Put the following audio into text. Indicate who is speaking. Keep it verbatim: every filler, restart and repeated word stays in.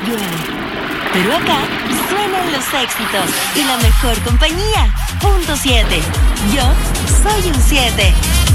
Speaker 1: Bien. Pero acá suenan los éxitos y la mejor compañía. Punto siete. Yo soy un siete.